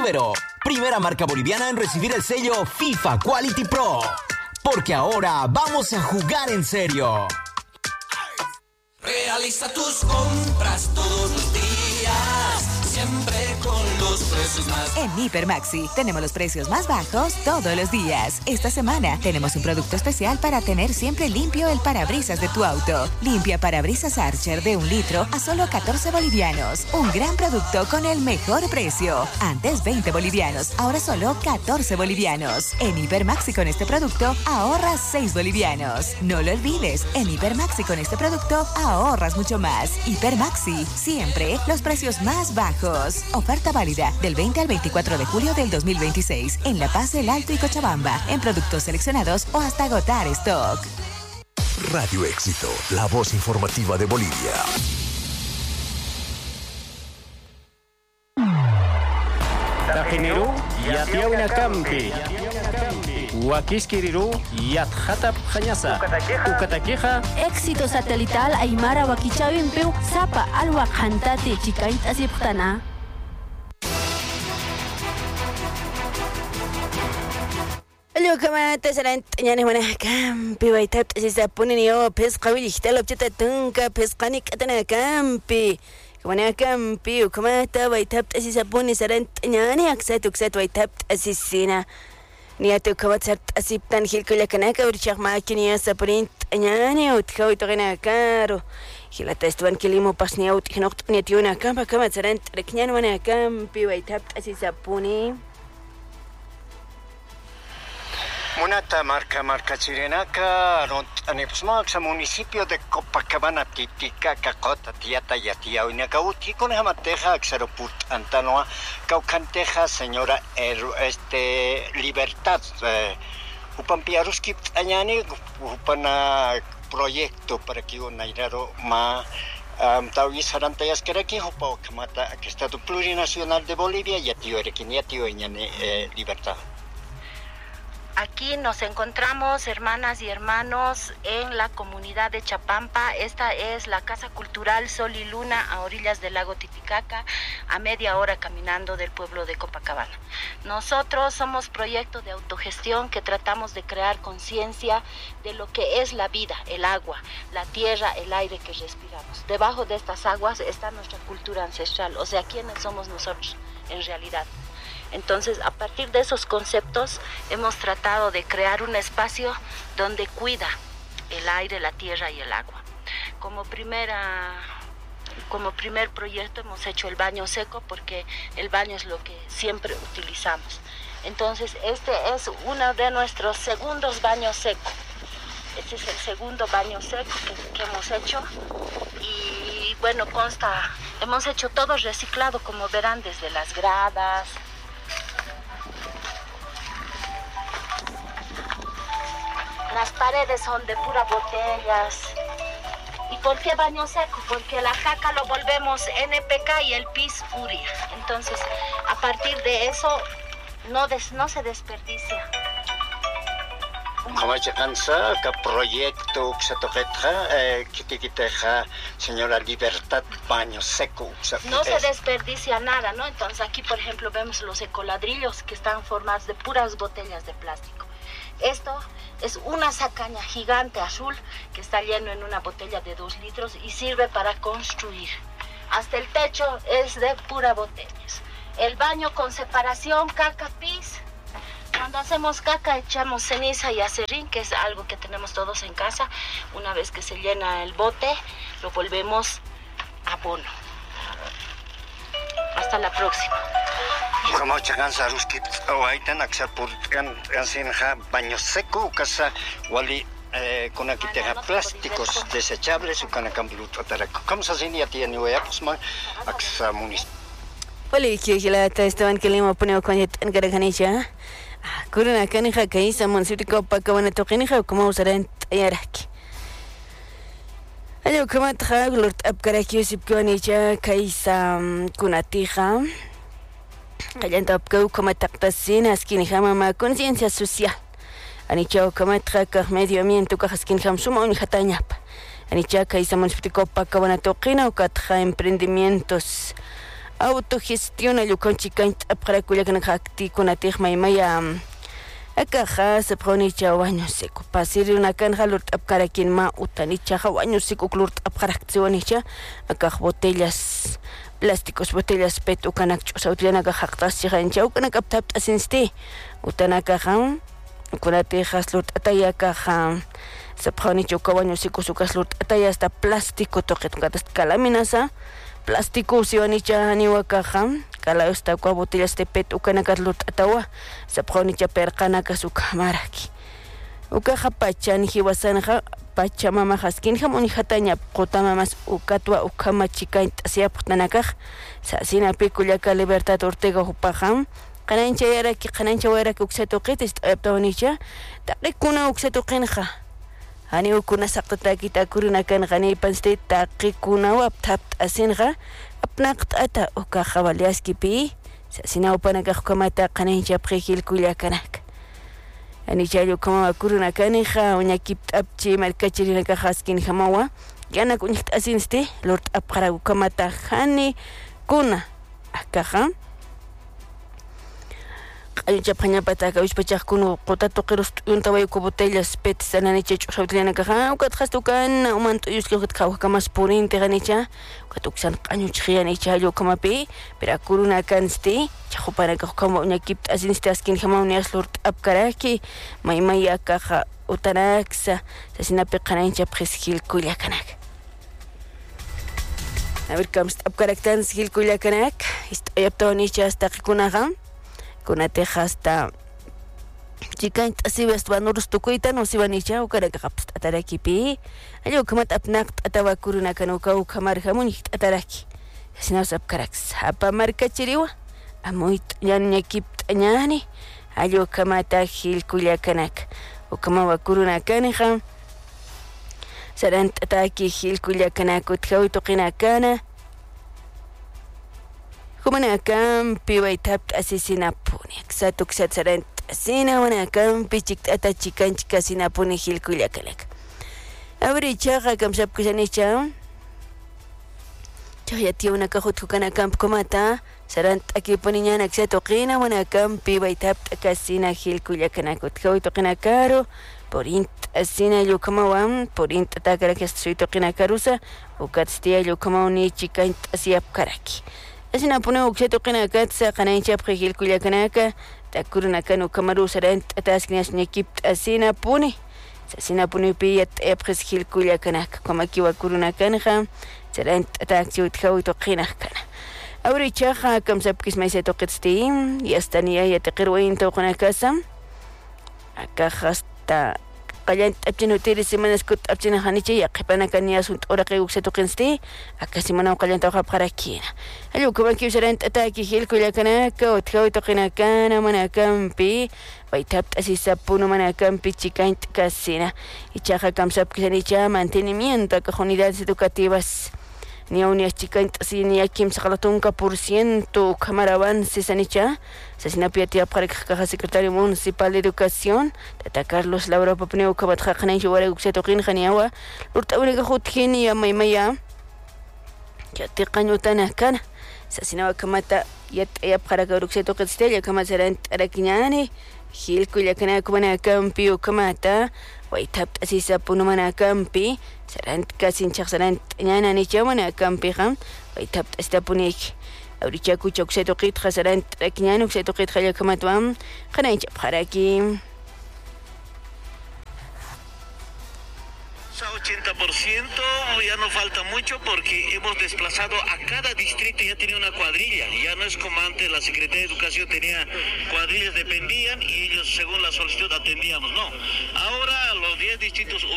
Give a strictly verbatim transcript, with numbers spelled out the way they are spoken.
Suero, primera marca boliviana en recibir el sello FIFA Quality Pro. Porque ahora vamos a jugar en serio. Realiza tus compras todos los días, siempre con los precios más... En Hipermaxi tenemos los precios más bajos todos los días. Esta semana tenemos un producto especial para tener siempre limpio el parabrisas de tu auto. Limpia parabrisas Archer de un litro a solo catorce bolivianos. Un gran producto con el mejor precio. Antes veinte bolivianos, ahora solo catorce bolivianos. En Hipermaxi con este producto ahorras seis bolivianos. No lo olvides, en Hipermaxi con este producto ahorras mucho más. Hipermaxi, siempre los precios más bajos. Oferta válida del veinte al veinticuatro de julio del dos mil veintiséis en La Paz, El Alto y Cochabamba, en productos seleccionados o hasta agotar stock. Radio Éxito, la voz informativa de Bolivia. Tajiniru yatiawina kampi. Wakiskiriru yatjatap khanyasa. Ukatakeja. Éxito satelital Aymara Wakichawin Peu Zapa Alwak Hantate Chikaint Asiptana. Hello, kamata sarant yani wana kampi waitab sisa punin yo pesqawi ihtalo chita tunka pesqani katana kampi wana kampi kamata waitab sisa punin sarant yani aksat uksat waitab sisina niatu kawatsat asiptan hilkula kanaka urchaq makini sapurin yani utkawi togina karo hilata estuan kilimo pasnia utinoqt niatiuna kamba kamat sarant reknyan wana kampi waitab sisa punin Munata marca marca chirenaca, anepsmaxa municipio de Copacabana, Titicaca, Cota, Tiata, Yatia, Uinacauti, con Jamateja, Xeroput, Antanoa, Caucanteja, señora este Libertad, Upampiaruski, Añani, Upana proyecto para que un airaro ma. Tawi sarantayas keraki Hupa Kamata, que Estado Plurinacional de Bolivia, Yatio Erekin, Yatio Iñane Libertad. Aquí nos encontramos, hermanas y hermanos, en la comunidad de Chapampa. Esta es la Casa Cultural Sol y Luna, a orillas del lago Titicaca, a media hora caminando del pueblo de Copacabana. Nosotros somos proyecto de autogestión que tratamos de crear conciencia de lo que es la vida, el agua, la tierra, el aire que respiramos. Debajo de estas aguas está nuestra cultura ancestral, o sea, ¿quiénes somos nosotros en realidad? Entonces, a partir de esos conceptos, hemos tratado de crear un espacio donde cuida el aire, la tierra y el agua. Como primera, como primer proyecto hemos hecho el baño seco, porque el baño es lo que siempre utilizamos. Entonces, este es uno de nuestros segundos baños secos. Este es el segundo baño seco que, que hemos hecho. Y bueno, consta, hemos hecho todo reciclado, como verán, desde las gradas. Las paredes son de pura botellas. ¿Y por qué baño seco? Porque la caca lo volvemos N P K y el pis furia. Entonces, a partir de eso, no, des, no se desperdicia. Como se cansa, que proyecto que se toqueja, que te quiteja, señora Libertad, baño seco. No se desperdicia nada, ¿no? Entonces, aquí, por ejemplo, vemos los ecoladrillos que están formados de puras botellas de plástico. Esto es una sacaña gigante azul que está lleno en una botella de dos litros y sirve para construir. Hasta el techo es de pura botellas. El baño con separación, caca, pis. Cuando hacemos caca echamos ceniza y acerrín, que es algo que tenemos todos en casa. Una vez que se llena el bote, lo volvemos abono. Hasta la próxima. Como chagan saruski o aitan aksar por gansin ha baño seco casa wali con aquí te plásticos desechables o kana cambluto taraco. Como se hacía tiene wea pues man aksa munis. Wali que la estaban que le pone con en garaganisha. Kuruna kanija kaisa municipio Copacabana toqinija como usarán yaraki. Ayo como traglor abkaraki sipkonicha kaisa kunatija. Kayanta apkau como taqtasina skin hamama conciencia social. Anicha como traca medio ambiente ka skin ham suma un hatañap. Anicha kaisa municipio Copacabana toqina o katja emprendimientos autogestión ayukanchikain para kuyakan hakti kunatih maymaya akaja se pronicha waño seco pasir una canja lurt apkarakin ma utanicha waño seco lurt apkaraktsionicha akaj botellas plásticos botellas petu kanak chusautriana kajaktas chihanchau kanak aptap asinste utanaka ham kunatih lurt ataya kaja se pronicha waño seco sukas lurt ataya hasta plástico toqet katas kalaminasa plástico sionicha niwakaja kala esta kwa botellas de pet ukanakat lut atawa sa pronicha perkana ka su kamaraki ukaja pachan hiwasanja pacha mama haskin hamuni hatanya qota mamas ukatwa ukama chikain tasia ptanakaj sa sina pikullaka libertad ortega hupajam qanancha yaraki qanancha waraki ukseto qitis taptonicha taqikuna ukseto qinja ani ukuna saqta kita kuruna kan gani panste taqikuna waptap asinja apnaqt ata ukaja valiaski pi sasina upanaka kamata qanincha prejil kullakanak ani chayo kama kuruna kanija uñakip apchi markachirina kahaskin hamawa yana kuñikt asinste lord apqara kamata hani kuna akaja ayucha paña pataka uspachaq kunu qutato qiros untaway ku botellas pet sananicha chusautriana kaja ukat hastukan umant yuski qut kawa kamas purin teganicha katuksan qañu chrianicha yo kamapi pero kuruna kansti chaqupara ka kama uñakip asinste askin hama unias lord apkaraki maymaya kaja utaraksa sasinapi qanancha presgil kullakanak a ver kamst apkaraktan sigil kullakanak istayaptonicha hasta qikunaga kunate hasta chikan asibas banurus tukuita no sibanicha ukara kaps ataraki pi ayo kamat apnak atawa kuruna kanuka ukamar hamuni ataraki sina sap karaks apa marka chiriwa amoit nyanya kip nyani ayo kamata hil kullakanak ukama wa kuruna kanha sarant ataki hil kullakanak utkawi tuqina kana kumana kampi waitap asisina puni satuk satsaran asina wana kampi chik ata chikan chikasina puni hilkulla kalak abri chaga kamsap kusanicha chaya tiuna kahut kana kamp komata sarant aki puni nyana ksatoqina wana kampi waitap akasina hilkulla kanakut kawi toqina karo porint asina yo kamawan porint atakara kasuito qina karusa ukatstia yo kamawni chikan asiap karaki asina pone ukseto qina katsa qanancha prejil kullakanaka takuruna kanu kamaru sarant atasknias nyekip asina pone asina pone piyat prejil kullakanaka kamaki wa kuruna kanja sarant ataksiut khawito qina kana awri chaha kamsap kismaise toqitsti yastania yatqirwin toqna kasam aka hasta qallant apchino tiri semanas kut apchina haniche yaqipana kania sunt oraqi ukseto qinsti akasimana qallant waqa qarakina ayu kumaki usarant ataki hil kullakanaka utkawi toqina kana mana kampi waitap asisapuno mana kampi chikaint kasina ichaja kamsap kisanicha mantenimiento ka unidades educativas ni unias chikaint asini akim saqalatunka por ciento camaravan sesanicha sasinapiatia para caja secretario municipal de educación tata Carlos Laura Papneo kabatja khanan jowara ukseto qin khaniawa urtawniga khutkhini ya maymaya yati qañutana kana sasinawa kamata yat ya para ukseto qistella kamasaran arakiñani hil kullakana kumana kampi kamata waitap asisa punumana kampi sarant kasin chaqsarant ñana ni chamana kampi ham waitap astapunik awricha kucha ukseto qit khasarant rakñani ukseto qit khalla kamatwam qanancha qaraki ochenta por ciento ya no falta mucho porque hemos desplazado a cada distrito, ya tenía una cuadrilla, ya no es como antes la Secretaría de Educación tenía cuadrillas, dependían y ellos según la solicitud atendíamos, no, ahora los diez distritos